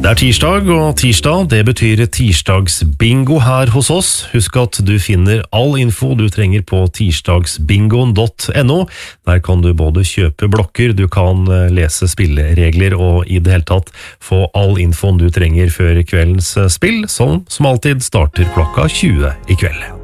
Det tirsdag, og tirsdag det betyr tirsdagsbingo her hos oss. Husk at du finner all info du trenger på tirsdagsbingoen.no. Der kan du både kjøpe blokker, du kan lese spilleregler og i det hele tatt få all infoen du trenger før kveldens spill, som alltid starter klokka 20 i kveld.